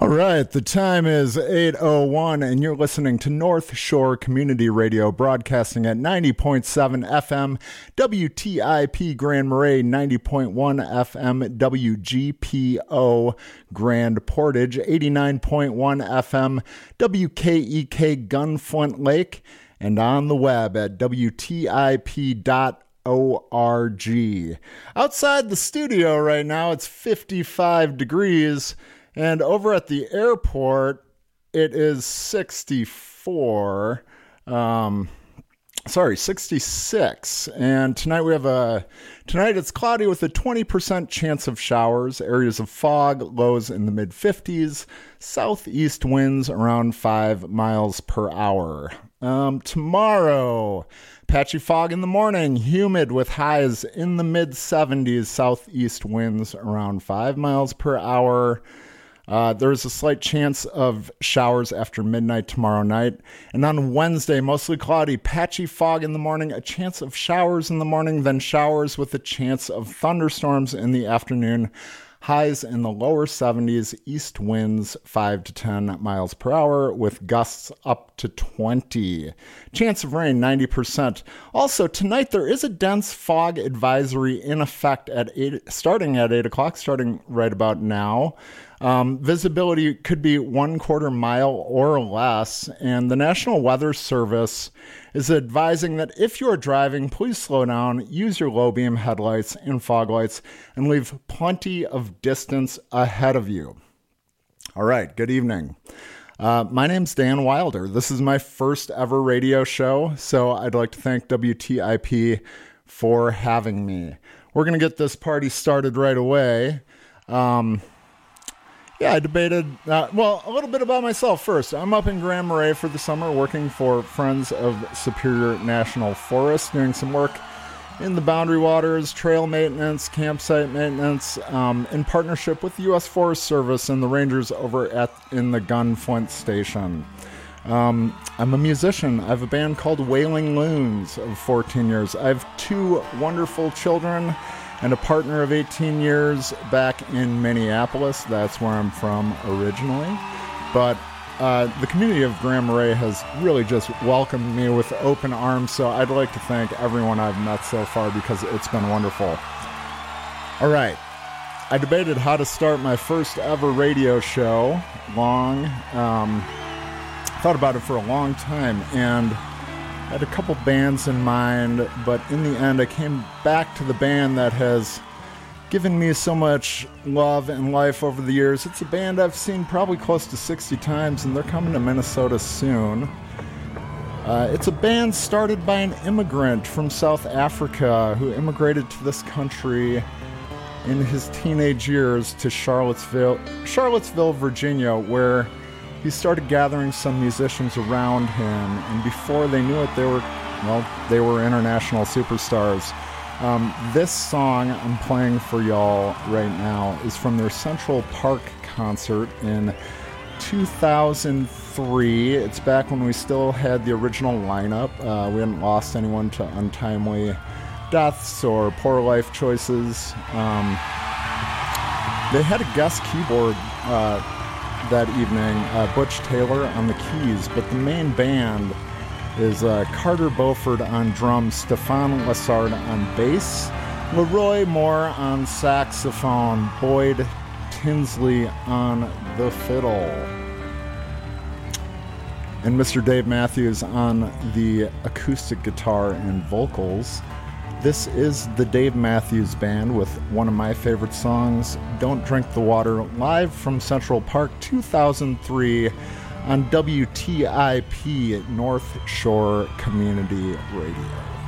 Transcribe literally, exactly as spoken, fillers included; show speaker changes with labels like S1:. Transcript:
S1: All right, the time is eight oh one, and you're listening to North Shore Community Radio, broadcasting at ninety point seven F M, W T I P Grand Marais, ninety point one F M, W G P O Grand Portage, eighty-nine point one F M, W K E K Gunflint Lake, and on the web at W T I P dot org. Outside the studio right now, it's fifty-five degrees. And over at the airport, it is sixty-four, um, sorry, sixty-six. And tonight we have a, tonight it's cloudy with a twenty percent chance of showers, areas of fog, lows in the mid fifties, southeast winds around five miles per hour. Um, tomorrow, patchy fog in the morning, humid with highs in the mid seventies, southeast winds around five miles per hour. Uh, there's a slight chance of showers after midnight tomorrow night. And on Wednesday, mostly cloudy, patchy fog in the morning, a chance of showers in the morning, then showers with a chance of thunderstorms in the afternoon. Highs in the lower seventies, east winds five to ten miles per hour with gusts up to twenty. Chance of rain ninety percent. Also, tonight there is a dense fog advisory in effect at eight, starting at eight o'clock, starting right about now. Um, visibility could be one quarter mile or less, and the National Weather Service is advising that if you're driving, please slow down, use your low beam headlights and fog lights, and leave plenty of distance ahead of you. All right, good evening. Uh, my name's Dan Wilder. This is my first ever radio show, so I'd like to thank W T I P for having me. We're going to get this party started right away. Um... Yeah, I debated, uh, well, a little bit about myself first. I'm up in Grand Marais for the summer working for Friends of Superior National Forest, doing some work in the Boundary Waters, trail maintenance, campsite maintenance, um, in partnership with the U S Forest Service and the Rangers over at in the Gunflint Station. Um, I'm a musician. I have a band called Wailing Loons of fourteen years. I have two wonderful children and a partner of eighteen years back in Minneapolis. That's where I'm from originally. But uh, the community of Grand Marais has really just welcomed me with open arms, so I'd like to thank everyone I've met so far because it's been wonderful. All right. I debated how to start my first ever radio show. Long. Um, thought about it for a long time, and I had a couple bands in mind, but in the end I came back to the band that has given me so much love and life over the years. It's a band I've seen probably close to sixty times, and they're coming to Minnesota soon. Uh, it's a band started by an immigrant from South Africa who immigrated to this country in his teenage years to Charlottesville, Charlottesville, Virginia, where he started gathering some musicians around him, and before they knew it, they were, well, they were international superstars. Um, this song I'm playing for y'all right now is from their Central Park concert in two thousand three. It's back when we still had the original lineup. Uh, we hadn't lost anyone to untimely deaths or poor life choices. Um, they had a guest keyboard uh, that evening, uh, Butch Taylor on the keys, but the main band is uh, Carter Beauford on drums, Stefan Lassard on bass, Leroy Moore on saxophone, Boyd Tinsley on the fiddle, and Mister Dave Matthews on the acoustic guitar and vocals. This is the Dave Matthews Band with one of my favorite songs, Don't Drink the Water, live from Central Park two thousand three on W T I P North Shore Community Radio.